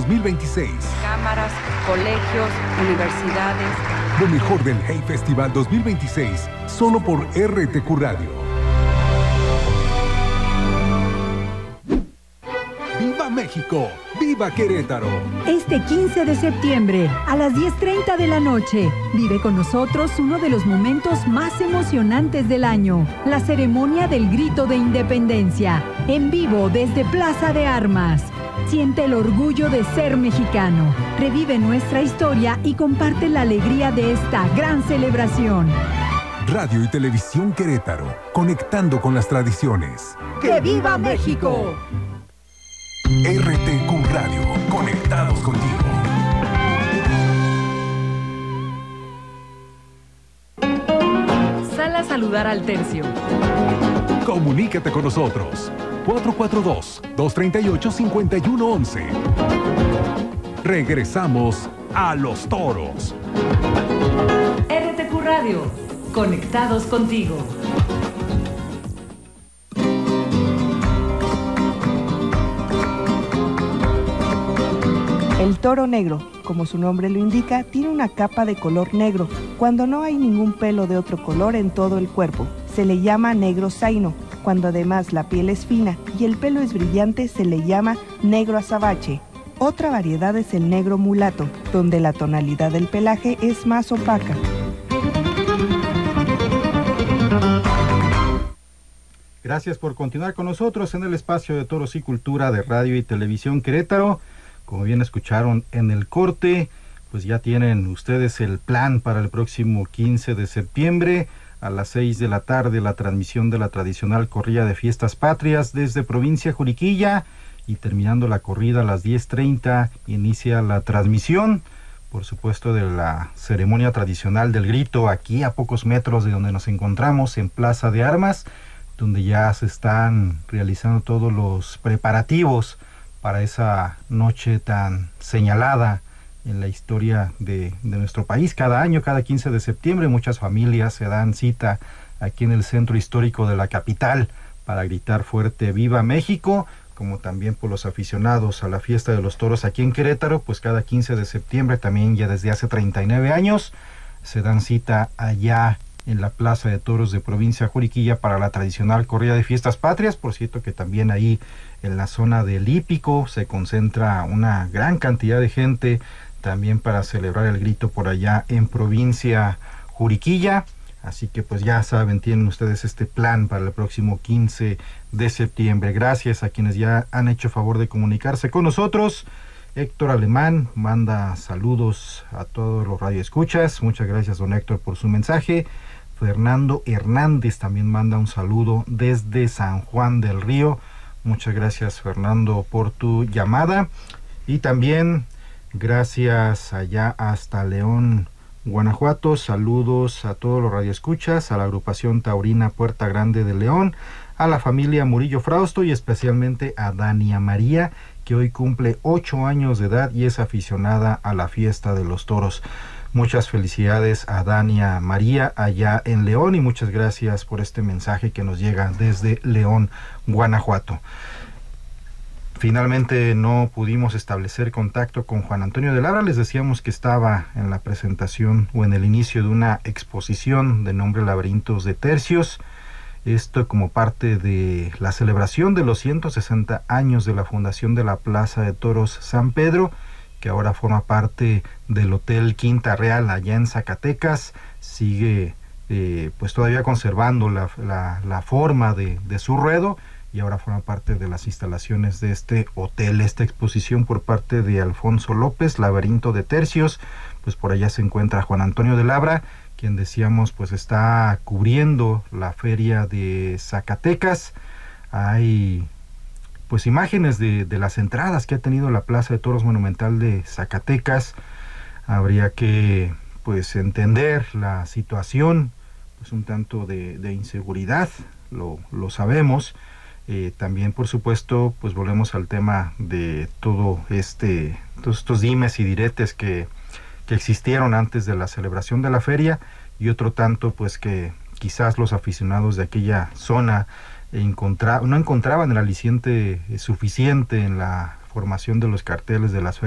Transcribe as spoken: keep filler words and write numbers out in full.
mil veintiséis. Cámaras, colegios, universidades. Lo mejor del Hey Festival dos mil veintiséis, solo por R T Q Radio. ¡Viva México! ¡Viva Querétaro! Este quince de septiembre, a las diez treinta de la noche, vive con nosotros uno de los momentos más emocionantes del año, la ceremonia del Grito de Independencia, en vivo desde Plaza de Armas. Siente el orgullo de ser mexicano, revive nuestra historia y comparte la alegría de esta gran celebración. Radio y Televisión Querétaro, conectando con las tradiciones. ¡Que viva México! R T Q Radio, conectados contigo. Sal a saludar al tercio. Comunícate con nosotros. cuatro cuatro dos, dos tres ocho, cinco uno uno uno. Regresamos a Los Toros. R T Q Radio, conectados contigo. El toro negro, como su nombre lo indica, tiene una capa de color negro, cuando no hay ningún pelo de otro color en todo el cuerpo. Se le llama negro zaino. Cuando además la piel es fina y el pelo es brillante, se le llama negro azabache. Otra variedad es el negro mulato, donde la tonalidad del pelaje es más opaca. Gracias por continuar con nosotros en el espacio de Toros y Cultura de Radio y Televisión Querétaro. Como bien escucharon en el corte, pues ya tienen ustedes el plan para el próximo quince de septiembre a las seis de la tarde, la transmisión de la tradicional corrida de Fiestas Patrias desde Provincia Juriquilla, y terminando la corrida a las diez treinta inicia la transmisión, por supuesto, de la ceremonia tradicional del grito, aquí a pocos metros de donde nos encontramos, en Plaza de Armas, donde ya se están realizando todos los preparativos para esa noche tan señalada en la historia de, de nuestro país. Cada año, cada quince de septiembre, muchas familias se dan cita aquí en el centro histórico de la capital para gritar fuerte ¡Viva México!, como también por los aficionados a la fiesta de los toros aquí en Querétaro, pues cada quince de septiembre, también ya desde hace treinta y nueve años, se dan cita allá en la Plaza de Toros de Provincia Juriquilla para la tradicional corrida de Fiestas Patrias. Por cierto que también ahí en la zona del Hípico se concentra una gran cantidad de gente también para celebrar el grito por allá en Provincia Juriquilla. Así que pues ya saben, tienen ustedes este plan para el próximo quince de septiembre. Gracias a quienes ya han hecho favor de comunicarse con nosotros. Héctor Alemán manda saludos a todos los radioescuchas. Muchas gracias, don Héctor, por su mensaje. Fernando Hernández también manda un saludo desde San Juan del Río. Muchas gracias, Fernando, por tu llamada. Y también gracias allá hasta León, Guanajuato. Saludos a todos los radioescuchas, a la agrupación taurina Puerta Grande de León, a la familia Murillo Frausto y especialmente a Dania María, que hoy cumple ocho años de edad y es aficionada a la fiesta de los toros. Muchas felicidades a Dania María allá en León y muchas gracias por este mensaje que nos llega desde León, Guanajuato. Finalmente no pudimos establecer contacto con Juan Antonio de Labra. Les decíamos que estaba en la presentación o en el inicio de una exposición de nombre Laberintos de Tercios. Esto como parte de la celebración de los ciento sesenta años de la fundación de la Plaza de Toros San Pedro, que ahora forma parte del Hotel Quinta Real allá en Zacatecas. Sigue eh, pues todavía conservando la, la, la forma de, de su ruedo, y ahora forma parte de las instalaciones de este hotel. Esta exposición por parte de Alfonso López, Laberinto de Tercios, pues por allá se encuentra Juan Antonio de Labra, quien decíamos pues está cubriendo la feria de Zacatecas. Hay pues imágenes de, de las entradas que ha tenido la Plaza de Toros Monumental de Zacatecas. Habría que pues entender la situación, pues un tanto de, de inseguridad, lo, lo sabemos. Eh, también, por supuesto, pues volvemos al tema de todo este, todos estos dimes y diretes que, que existieron antes de la celebración de la feria, y otro tanto, pues que quizás los aficionados de aquella zona encontra, no encontraban el aliciente suficiente en la formación de los carteles de las ferias